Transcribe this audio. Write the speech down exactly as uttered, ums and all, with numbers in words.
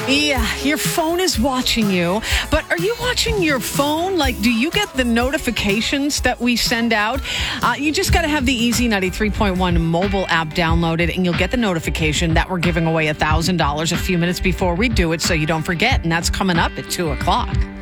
Yeah, your phone is watching you, but are you watching your phone? Like, do you get the notifications that we send out? Uh, you just got to have the Easy ninety-three point one mobile app downloaded, and you'll get the notification that we're giving away one thousand dollars a few minutes before we do it, so you don't forget. And that's coming up at two o'clock.